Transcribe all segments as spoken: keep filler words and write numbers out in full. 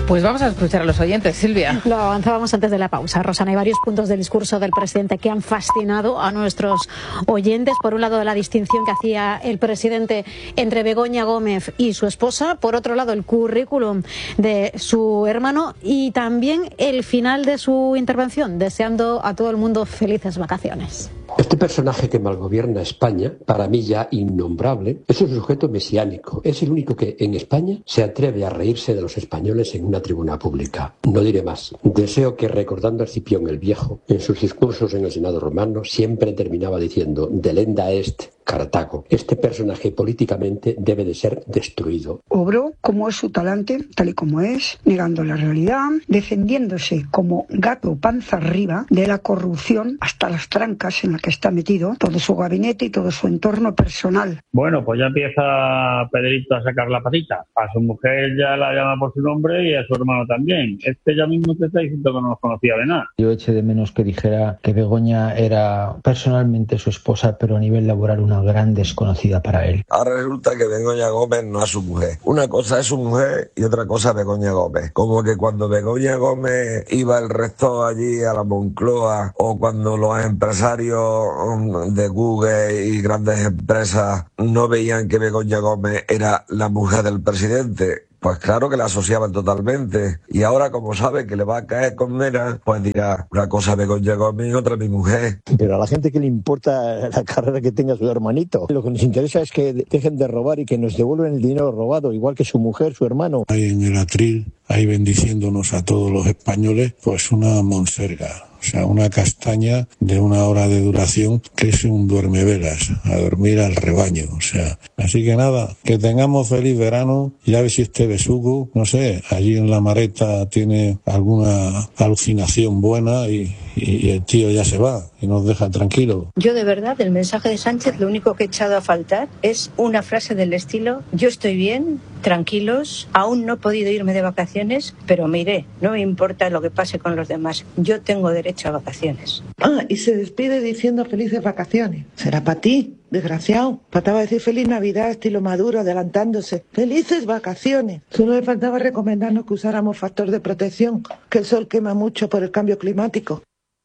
Pues vamos a escuchar a los oyentes, Silvia. Lo avanzábamos antes de la pausa, Rosana. Hay varios puntos del discurso del presidente que han fascinado a nuestros oyentes. Por un lado, la distinción que hacía el presidente entre Begoña Gómez y su esposa. Por otro lado, el currículum de su hermano. Y también el final de su intervención, deseando a todo el mundo felices vacaciones. Este personaje que malgobierna España, para mí ya innombrable, es un sujeto mesiánico. Es el único que en España se atreve a reírse de los españoles en una tribuna pública. No diré más. Deseo que, recordando a Escipión el Viejo, en sus discursos en el Senado romano, siempre terminaba diciendo «Delenda est Cartago». Este personaje políticamente debe de ser destruido. Obró como es su talante, tal y como es, negando la realidad, defendiéndose como gato panza arriba de la corrupción hasta las trancas en la que está metido, todo su gabinete y todo su entorno personal. Bueno, pues ya empieza Pedrito a sacar la patita. A su mujer ya la llama por su nombre y a su hermano también. Este ya mismo te está diciendo que no nos conocía de nada. Yo eché de menos que dijera que Begoña era personalmente su esposa, pero a nivel laboral una gran desconocida para él. Ahora resulta que Begoña Gómez no es su mujer. Una cosa es su mujer y otra cosa es Begoña Gómez. Como que cuando Begoña Gómez iba el resto allí a la Moncloa, o cuando los empresarios de Google y grandes empresas no veían que Begoña Gómez era la mujer del presidente. Pues claro que la asociaban totalmente. Y ahora, como sabe que le va a caer condena, pues dirá una cosa Begoña Gómez y otra mi mujer. Pero a la gente que le importa la carrera que tenga su hermanito. Lo que nos interesa es que dejen de robar y que nos devuelvan el dinero robado, igual que su mujer, su hermano. Ahí en el atril, ahí bendiciéndonos a todos los españoles, pues una monserga. O sea, una castaña de una hora de duración que es un duermevelas, a dormir al rebaño. O sea, así que nada, que tengamos feliz verano. Ya ve si este besugo, no sé, allí en la Mareta tiene alguna alucinación buena y, y, y el tío ya se va y nos deja tranquilos. Yo de verdad, del mensaje de Sánchez, lo único que he echado a faltar es una frase del estilo: yo estoy bien, tranquilos, aún no he podido irme de vacaciones, pero me iré, no me importa lo que pase con los demás, yo tengo derecho a vacaciones. Ah, y se despide diciendo felices vacaciones. ¿Será para ti? Desgraciado. Faltaba decir feliz Navidad, estilo Maduro, adelantándose. ¡Felices vacaciones! Solo le faltaba recomendarnos que usáramos factor de protección, que el sol quema mucho por el cambio climático.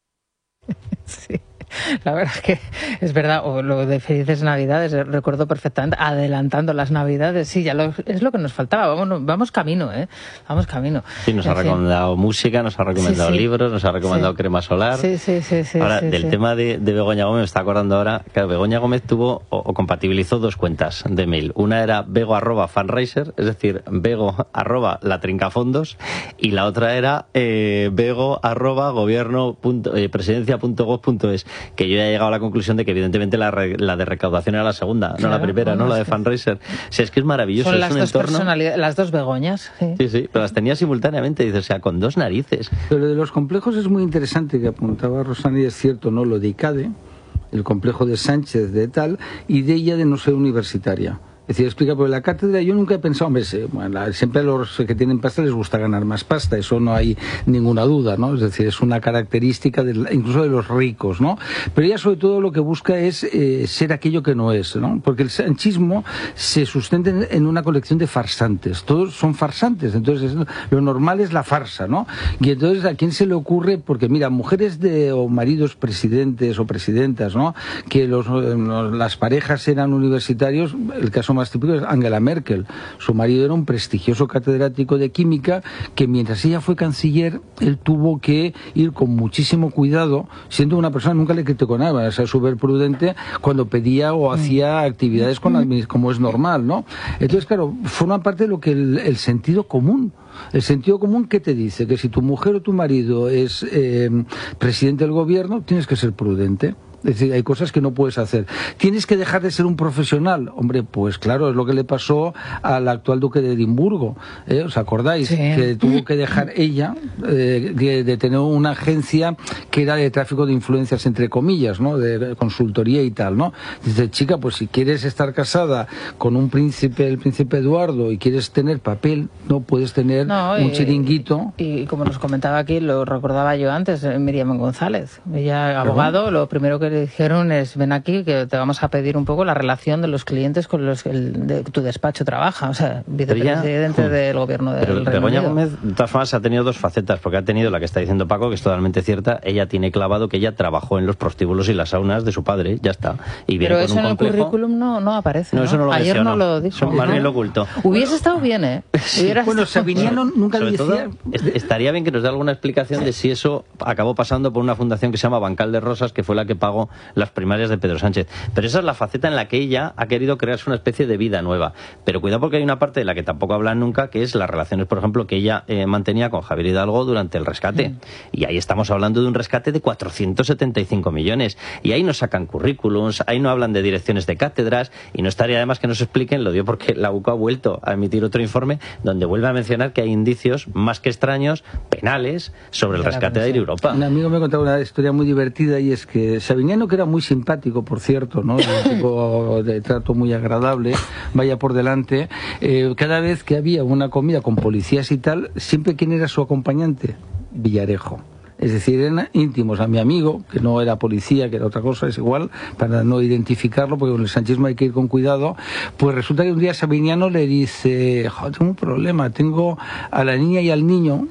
Sí. La verdad es que es verdad, o lo de felices Navidades, recuerdo perfectamente, adelantando las Navidades, sí, ya lo, es lo que nos faltaba, vamos, vamos camino, ¿eh? Vamos camino. Sí, nos en ha fin. recomendado música, nos ha recomendado sí, sí. libros, nos ha recomendado sí. crema solar. Sí, sí, sí. sí ahora, sí, del sí. tema de, de Begoña Gómez, me está acordando ahora, que Begoña Gómez tuvo o, o compatibilizó dos cuentas de mail. Una era bego arroba fundraiser, es decir, bego arroba la trincafondos, y la otra era eh, bego arroba gobierno punto, eh, presidencia punto gov punto es. Que yo ya he llegado a la conclusión de que evidentemente la, re, la de recaudación era la segunda, claro, no la primera, no la de fundraiser. O sea, es que es maravilloso. Son es las un dos entorno... personalidades, las dos Begoñas. Sí. sí, sí, pero las tenía simultáneamente, dices, o sea, con dos narices. Pero lo de los complejos es muy interesante, que apuntaba Rosana, y es cierto, ¿no? Lo de ICADE, el complejo de Sánchez de tal, y de ella de no ser universitaria. Es decir, explica, porque la cátedra yo nunca he pensado, hombre, bueno, siempre a los que tienen pasta les gusta ganar más pasta, eso no hay ninguna duda, ¿no? Es decir, es una característica de, incluso de los ricos, ¿no? Pero ella sobre todo lo que busca es eh, ser aquello que no es, ¿no? Porque el sanchismo se sustenta en, en una colección de farsantes, todos son farsantes, entonces lo normal es la farsa, ¿no? Y entonces a quién se le ocurre, porque mira, mujeres de o maridos presidentes o presidentas, ¿no? Que los, las parejas eran universitarios, el caso más típico es Angela Merkel. Su marido era un prestigioso catedrático de química que mientras ella fue canciller, él tuvo que ir con muchísimo cuidado, siendo una persona, nunca le criticó nada, o sea, súper prudente cuando pedía o hacía actividades con la, como es normal, ¿no? Entonces, claro, forma parte de lo que el, el sentido común. El sentido común, ¿qué te dice? Que si tu mujer o tu marido es eh, presidente del gobierno, tienes que ser prudente. Es decir, hay cosas que no puedes hacer. ¿Tienes que dejar de ser un profesional? Hombre, pues claro, es lo que le pasó al actual duque de Edimburgo. ¿eh? ¿Os acordáis? Sí. Que tuvo que dejar ella eh, de, de tener una agencia que era de tráfico de influencias, entre comillas, ¿no? De consultoría y tal, ¿no? Dice, chica, pues si quieres estar casada con un príncipe, el príncipe Eduardo, y quieres tener papel, no puedes tener no, un y, chiringuito. Y, y como nos comentaba aquí, lo recordaba yo antes, Miriam González. Ella, abogado, lo primero que que dijeron es, ven aquí que te vamos a pedir un poco la relación de los clientes con los que el, de tu despacho trabaja, o sea, vicepresidente del gobierno del Pero Reino Begoña Unido. Gómez, de todas formas, ha tenido dos facetas, porque ha tenido la que está diciendo Paco, que es totalmente cierta. Ella tiene clavado que ella trabajó en los prostíbulos y las saunas de su padre, ya está. Y viene Pero con eso un en el complejo. currículum no, no aparece, No, ¿no? eso no lo Ayer mencionó. no lo dijo. Eso más ¿no? bien lo ocultó. Hubiese estado bien, ¿eh? Sí. Hubiera Bueno, estado Sabiniano bien. nunca Sobre decía... todo, est- estaría bien que nos dé alguna explicación de si eso acabó pasando por una fundación que se llama Bancal de Rosas, que fue la que pagó las primarias de Pedro Sánchez. Pero esa es la faceta en la que ella ha querido crearse una especie de vida nueva. Pero cuidado, porque hay una parte de la que tampoco hablan nunca, que es las relaciones, por ejemplo, que ella eh, mantenía con Javier Hidalgo durante el rescate. Mm. Y ahí estamos hablando de un rescate de cuatrocientos setenta y cinco millones. Y ahí no sacan currículums, ahí no hablan de direcciones de cátedras, y no estaría además que nos expliquen, lo dio porque la U C O ha vuelto a emitir otro informe donde vuelve a mencionar que hay indicios más que extraños, penales, sobre el rescate de Air Europa. Un amigo me contaba una historia muy divertida, y es que Sabiniano, que era muy simpático, por cierto, ¿no? Un tipo de trato muy agradable, vaya por delante, eh, cada vez que había una comida con policías y tal, siempre, ¿quién era su acompañante? Villarejo. Es decir, eran íntimos. A mi amigo, que no era policía, que era otra cosa, es igual, para no identificarlo, porque con el sanchismo hay que ir con cuidado, pues resulta que un día Sabiniano le dice, tengo un problema, tengo a la niña y al niño,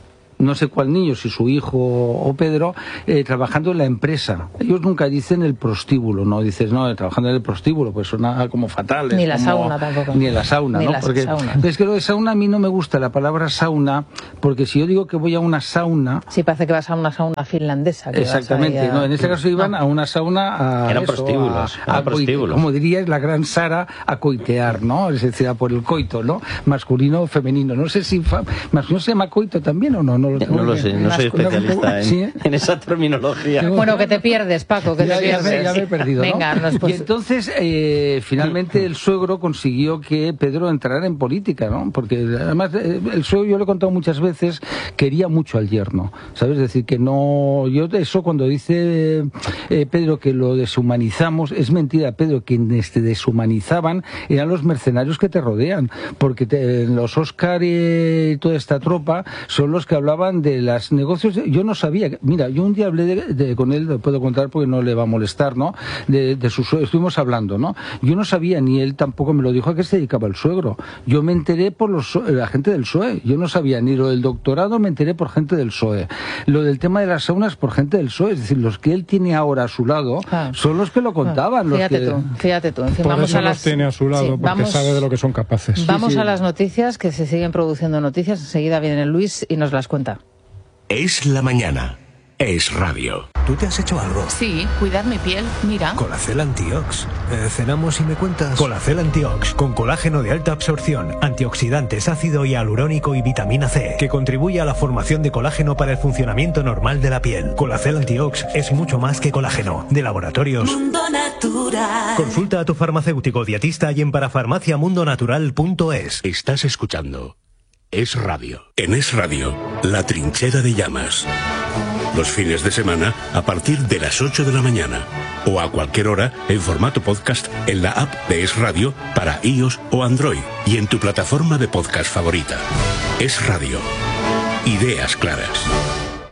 no sé cuál niño, si su hijo o Pedro, eh, trabajando en la empresa. Ellos nunca dicen el prostíbulo, ¿no? Dices, no, trabajando en el prostíbulo, pues suena como fatal. Ni la como, sauna tampoco. Ni en la sauna, ni ¿no? La porque sauna. Es que lo de sauna a mí no me gusta la palabra sauna, porque si yo digo que voy a una sauna... Sí, parece que vas a una sauna finlandesa. Que Exactamente, vas a... no, en este caso iban no. a una sauna a... Eran eso, prostíbulos, a, eran a prostíbulos. Como dirías, la gran Sara, a coitear, ¿no? Es decir, a por el coito, ¿no? Masculino o femenino. No sé si fa... masculino se llama coito también o no. No lo, no lo sé, no soy especialista en, ¿sí, eh? en esa terminología. Bueno, que te pierdes, Paco, que ya, te pierdes. Ya me, ya me he perdido, ¿no? Venga, nos pues... Y entonces, eh, finalmente el suegro consiguió que Pedro entrara en política, ¿no? Porque además el suegro, yo lo he contado muchas veces, quería mucho al yerno, ¿sabes? Es decir, que no... Yo eso cuando dice eh, Pedro que lo deshumanizamos, es mentira, Pedro, quienes te deshumanizaban eran los mercenarios que te rodean, porque te, los Óscar y toda esta tropa son los que hablaban de los negocios. Yo no sabía, mira, yo un día hablé de, de, con él, lo puedo contar porque no le va a molestar, ¿no? De, de su suegro, estuvimos hablando, ¿no? Yo no sabía, ni él tampoco me lo dijo, a qué se dedicaba el suegro. Yo me enteré por los, la gente del P S O E. Yo no sabía ni lo del doctorado, me enteré por gente del P S O E. Lo del tema de las saunas por gente del P S O E. Es decir, los que él tiene ahora a su lado ah. son los que lo contaban. Ah. Fíjate los que... tú, fíjate tú. En fin, por vamos eso a las... los tiene a su lado, sí, porque vamos... sabe de lo que son capaces. Vamos sí, sí. a las noticias, que se siguen produciendo noticias. Enseguida viene Luis y nos las cuenta. Es la mañana. Es radio. ¿Tú te has hecho algo? Sí, cuidar mi piel, mira. Colacel Antiox. Eh, cenamos y me cuentas. Colacel Antiox, con colágeno de alta absorción, antioxidantes, ácido hialurónico y vitamina C, que contribuye a la formación de colágeno para el funcionamiento normal de la piel. Colacel Antiox es mucho más que colágeno. De Laboratorios Mundo Natural. Consulta a tu farmacéutico dietista y en parafarmacia mundo natural punto es. Estás escuchando Es Radio. En Es Radio, La Trinchera de Llamas. Los fines de semana a partir de las ocho de la mañana o a cualquier hora en formato podcast en la app de Es Radio para iOS o Android y en tu plataforma de podcast favorita. Es Radio. Ideas claras.